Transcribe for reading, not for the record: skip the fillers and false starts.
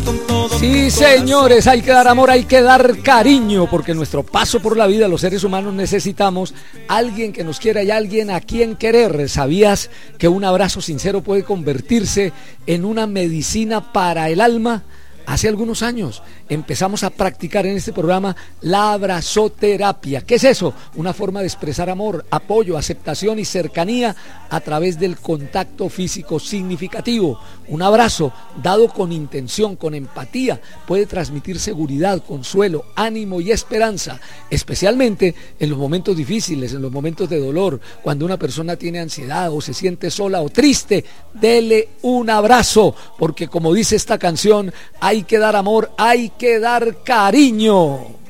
Sí, señores, hay que dar amor, hay que dar cariño, porque en nuestro paso por la vida los seres humanos necesitamos alguien que nos quiera y alguien a quien querer. ¿Sabías que un abrazo sincero puede convertirse en una medicina para el alma? Hace algunos años empezamos a practicar en este programa la abrazoterapia. ¿Qué es eso? Una forma de expresar amor, apoyo, aceptación y cercanía a través del contacto físico significativo. Un abrazo dado con intención, con empatía, puede transmitir seguridad, consuelo, ánimo y esperanza, especialmente en los momentos difíciles, en los momentos de dolor, cuando una persona tiene ansiedad o se siente sola o triste. Dele un abrazo, porque como dice esta canción, hay que dar amor, hay que dar cariño.